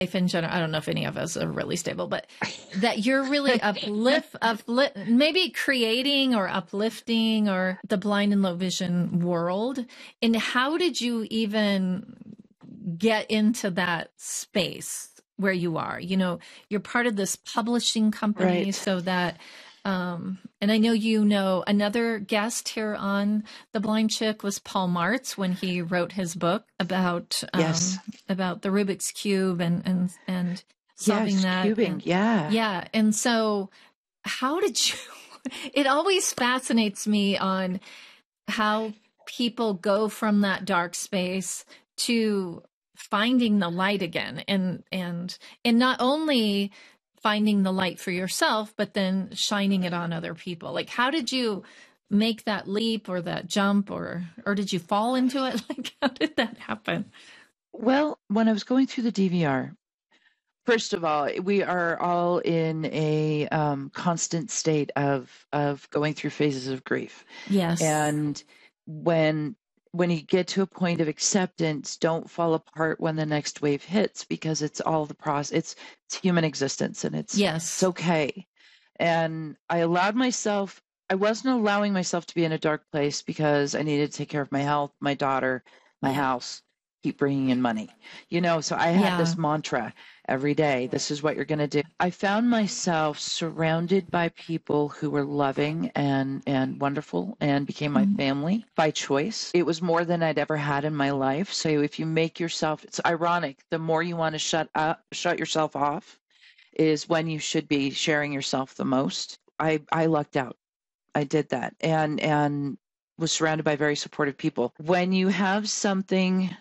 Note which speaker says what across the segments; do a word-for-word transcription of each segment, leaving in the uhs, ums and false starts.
Speaker 1: life in general, I don't know if any of us are really stable, but that you're really uplift, uplift, maybe creating or uplifting or the blind and low vision world. And how did you even get into that space where you are? You know, you're part of this publishing company,
Speaker 2: Right.
Speaker 1: so that, um, and I know, you know, another guest here on The Blind Chick was Paul Martz when he wrote his book about, um,
Speaker 2: Yes.
Speaker 1: about the Rubik's Cube and, and, and solving
Speaker 2: Yes.
Speaker 1: that.
Speaker 2: Cubing.
Speaker 1: And,
Speaker 2: Yeah.
Speaker 1: yeah. And so how did you, it always fascinates me on how people go from that dark space to finding the light again, and, and, and not only finding the light for yourself, but then shining it on other people. Like, how did you make that leap or that jump, or, or did you fall into it? Like, how did that happen?
Speaker 2: Well, when I was going through the D V R, first of all, we are all in a um, constant state of of going through phases of grief.
Speaker 1: Yes.
Speaker 2: And when when you get to a point of acceptance, don't fall apart when the next wave hits, because it's all the process. It's it's human existence, and it's
Speaker 1: Yes.
Speaker 2: it's okay. And I allowed myself. I wasn't allowing myself to be in a dark place because I needed to take care of my health, my daughter, my house, keep bringing in money. You know, so I had
Speaker 1: Yeah.
Speaker 2: this mantra every day. This is what you're going to do. I found myself surrounded by people who were loving and, and wonderful, and became my
Speaker 1: Mhm.
Speaker 2: family by choice. It was more than I'd ever had in my life. So if you make yourself, it's ironic, the more you want to shut up, shut yourself off is when you should be sharing yourself the most. I, I lucked out. I did that, and, and was surrounded by very supportive people. When you have something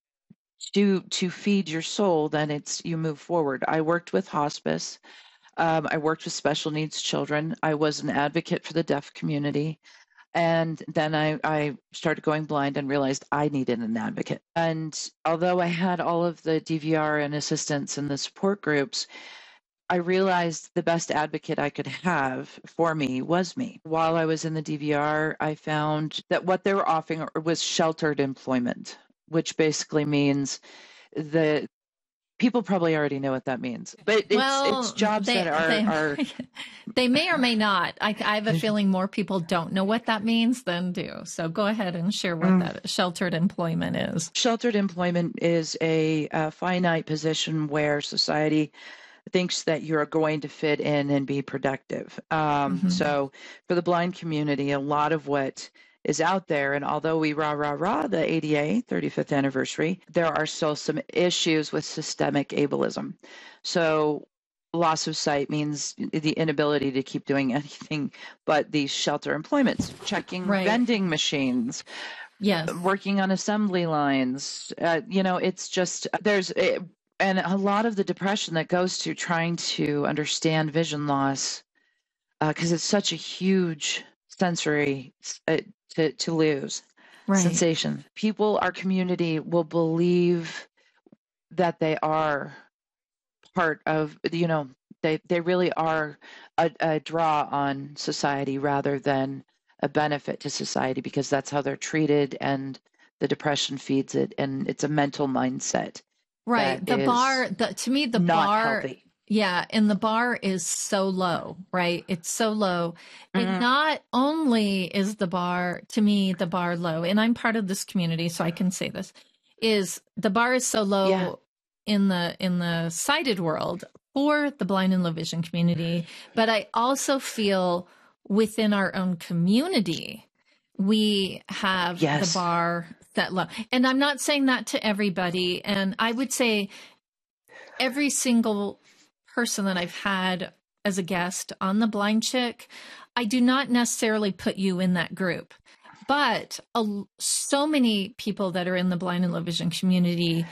Speaker 2: to to feed your soul, then it's you move forward. I worked with hospice. Um, I worked with special needs children. I was an advocate for the deaf community. And then I, I started going blind and realized I needed an advocate. And although I had all of the D V R and assistance and the support groups, I realized the best advocate I could have for me was me. While I was in the D V R, I found that what they were offering was sheltered employment, which basically means the people probably already know what that means, but it's
Speaker 1: Well,
Speaker 2: it's jobs
Speaker 1: they,
Speaker 2: that are
Speaker 1: they,
Speaker 2: are
Speaker 1: they may or may not. I, I have a feeling more people don't know what that means than do. So go ahead and share what
Speaker 2: Mm.
Speaker 1: that sheltered employment is.
Speaker 2: Sheltered employment is a, a finite position where society thinks that you're going to fit in and be productive. Um,
Speaker 1: Mhm.
Speaker 2: So for the blind community, a lot of what is out there, and although we rah, rah, rah, the A D A thirty-fifth anniversary, there are still some issues with systemic ableism. So loss of sight means the inability to keep doing anything but these shelter employments, checking
Speaker 1: Right.
Speaker 2: vending machines,
Speaker 1: Yes.
Speaker 2: working on assembly lines. Uh, you know, it's just, there's, it, and a lot of the depression that goes to trying to understand vision loss, because it's such a huge sensory uh, to, to lose
Speaker 1: Right.
Speaker 2: sensation. People, our community will believe that they are part of, you know, they, they really are a, a draw on society rather than a benefit to society, because that's how they're treated, and the depression feeds it, and it's a mental mindset.
Speaker 1: Right.
Speaker 2: that
Speaker 1: The
Speaker 2: is
Speaker 1: bar, the, to me, the
Speaker 2: not
Speaker 1: bar,
Speaker 2: healthy.
Speaker 1: yeah, and the bar is so low, right? It's so low.
Speaker 2: Mhm.
Speaker 1: And not only is the bar, to me, the bar low, and I'm part of this community, so I can say this, is the bar is so low
Speaker 2: Yeah.
Speaker 1: in the in the sighted world for the blind and low vision community. But I also feel within our own community, we have
Speaker 2: Yes.
Speaker 1: the bar set low. And I'm not saying that to everybody. And I would say every single person that I've had as a guest on The Blind Chick, I do not necessarily put you in that group. But a, so many people that are in the blind and low vision community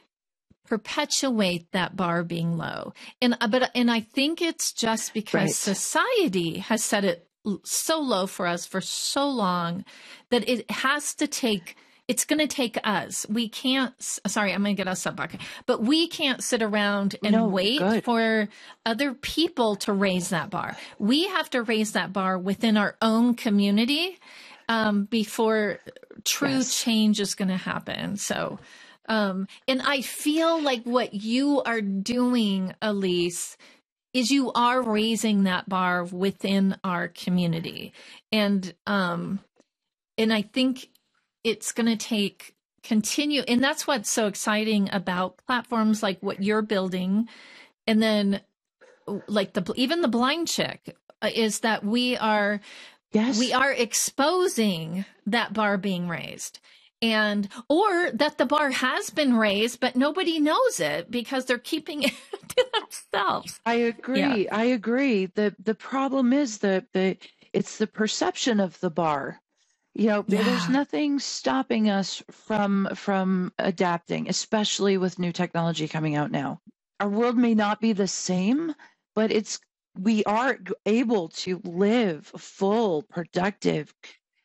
Speaker 1: perpetuate that bar being low. And but and I think it's just because
Speaker 2: Right.
Speaker 1: society has set it l- so low for us for so long that it has to take it's going to take us. We can't s- sorry, I'm going to get us up back. But we can't sit around and
Speaker 2: No,
Speaker 1: wait
Speaker 2: good.
Speaker 1: for other people to raise that bar. We have to raise that bar within our own community um, before true
Speaker 2: Yes.
Speaker 1: change is going to happen. So Um, and I feel like what you are doing, Elise, is you are raising that bar within our community. And, um, and I think it's going to take continue. And that's what's so exciting about platforms like what you're building. And then like the, even the Blind Chick uh, is that we are,
Speaker 2: Yes.
Speaker 1: we are exposing that bar being raised. And, or that the bar has been raised, but nobody knows it because they're keeping it to themselves.
Speaker 2: I agree.
Speaker 1: Yeah.
Speaker 2: I agree. The the problem is that the it's the perception of the bar. You know,
Speaker 1: Yeah.
Speaker 2: there's nothing stopping us from from adapting, especially with new technology coming out now. Our world may not be the same, but it's we are able to live full, productive,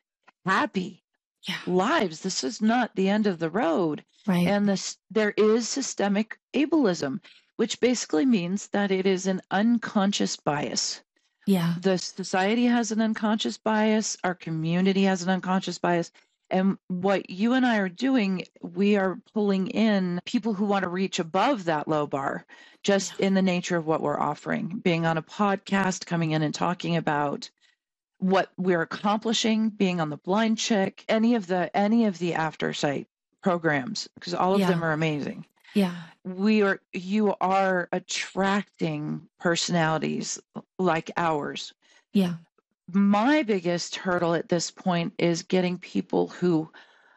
Speaker 2: happy
Speaker 1: Yeah.
Speaker 2: lives. This is not the end of the road.
Speaker 1: Right.
Speaker 2: And this there is systemic ableism, which basically means that it is an unconscious bias.
Speaker 1: Yeah.
Speaker 2: The society has an unconscious bias, our community has an unconscious bias. And what you and I are doing, we are pulling in people who want to reach above that low bar, just
Speaker 1: Yeah.
Speaker 2: in the nature of what we're offering, being on a podcast, coming in and talking about what we're accomplishing, being on the Blind Chick, any of the any of the After Sight programs, because all of
Speaker 1: Yeah.
Speaker 2: them are amazing.
Speaker 1: Yeah.
Speaker 2: We are you are attracting personalities like ours.
Speaker 1: Yeah.
Speaker 2: My biggest hurdle at this point is getting people who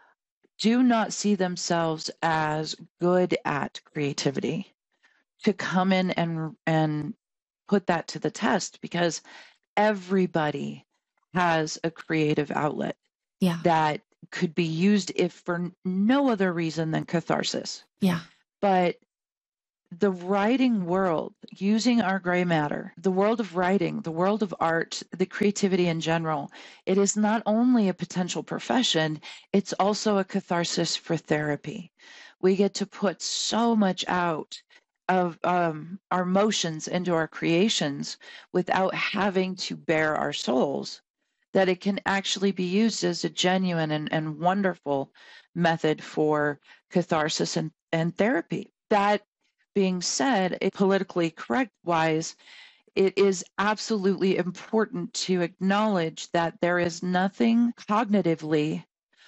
Speaker 2: do not see themselves as good at creativity to come in and and put that to the test, because everybody has a creative outlet
Speaker 1: Yeah.
Speaker 2: that could be used if for no other reason than catharsis.
Speaker 1: Yeah.
Speaker 2: But the writing world, using our gray matter, the world of writing, the world of art, the creativity in general, it is not only a potential profession, it's also a catharsis for therapy. We get to put so much out of um, our emotions into our creations without having to bare our souls, that it can actually be used as a genuine and, and wonderful method for catharsis and, and therapy. That being said, it, politically correct wise, it is absolutely important to acknowledge that there is nothing cognitively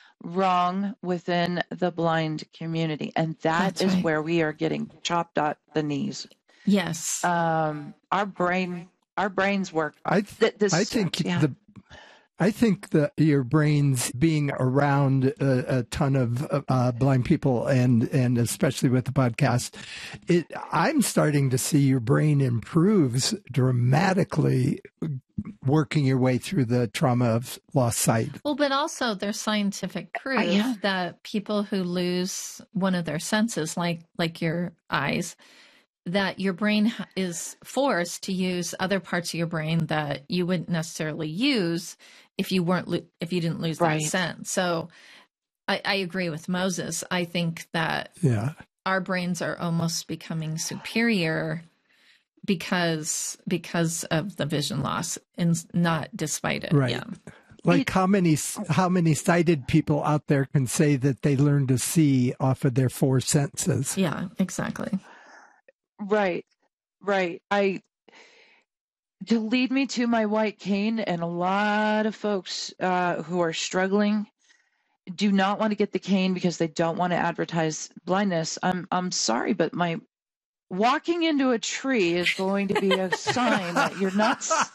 Speaker 2: wrong within the blind community. And that
Speaker 1: That's
Speaker 2: is
Speaker 1: right.
Speaker 2: where we are getting chopped at the knees.
Speaker 1: Yes.
Speaker 2: Um, our brain, our brains work.
Speaker 3: I th-
Speaker 2: Th- this,
Speaker 3: I think
Speaker 2: yeah.
Speaker 3: the I think that your brains being around a, a ton of uh, blind people, and and especially with the podcast, it I'm starting to see your brain improves dramatically working your way through the trauma of lost sight.
Speaker 1: Well, but also there's scientific proof
Speaker 2: Uh, yeah.
Speaker 1: that people who lose one of their senses, like like your eyes, that your brain h- is forced to use other parts of your brain that you wouldn't necessarily use if you weren't lo- if you didn't lose
Speaker 2: Right.
Speaker 1: that sense. So I, I agree with Moses. I think that
Speaker 3: Yeah.
Speaker 1: our brains are almost becoming superior because because of the vision loss, and not despite it.
Speaker 3: Right.
Speaker 1: Yeah.
Speaker 3: Like how many how many sighted people out there can say that they learn to see off of their four senses?
Speaker 1: Yeah, exactly.
Speaker 2: Right, right. I to lead me to my white cane, and a lot of folks uh, who are struggling do not want to get the cane because they don't want to advertise blindness. I'm I'm sorry, but my walking into a tree is going to be a sign that you're not, s-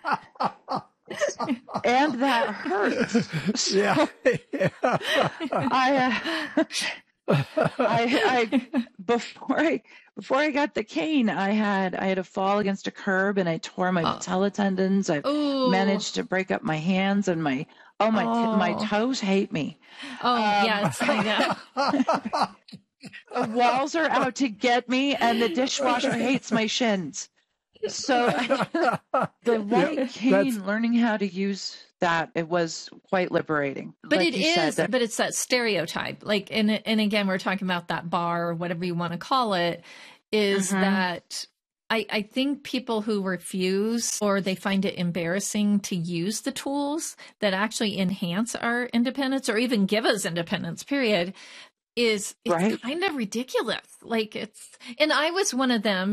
Speaker 2: and that hurts.
Speaker 3: Yeah.
Speaker 2: I, uh, I, I before I before I got the cane, I had I had a fall against a curb and I tore my
Speaker 1: Oh.
Speaker 2: patella tendons. I
Speaker 1: Ooh.
Speaker 2: managed to break up my hands and my oh my t- my
Speaker 1: Oh.
Speaker 2: toes hate me.
Speaker 1: Oh,
Speaker 2: Um,
Speaker 1: yes, I know.
Speaker 2: The walls are out to get me, and the dishwasher hates my shins. So the white
Speaker 3: Yeah,
Speaker 2: cane,
Speaker 3: that's-
Speaker 2: learning how to use that, it was quite liberating.
Speaker 1: But
Speaker 2: Like
Speaker 1: it
Speaker 2: you said,
Speaker 1: is,
Speaker 2: that-
Speaker 1: but it's that stereotype. Like, and and again, we're talking about that bar or whatever you want to call it. Is
Speaker 2: Mhm.
Speaker 1: that I I think people who refuse or they find it embarrassing to use the tools that actually enhance our independence or even give us independence, period, is it's
Speaker 2: Right.
Speaker 1: kind of ridiculous. Like it's, and I was one of them.